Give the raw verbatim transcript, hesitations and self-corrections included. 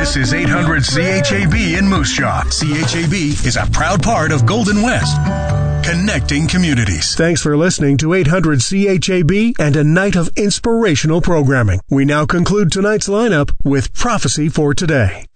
This is eight hundred C H A B in Moose Jaw. C H A B is a proud part of Golden West, connecting communities. Thanks for listening to eight hundred C H A B and a night of inspirational programming. We now conclude tonight's lineup with Prophecy for Today.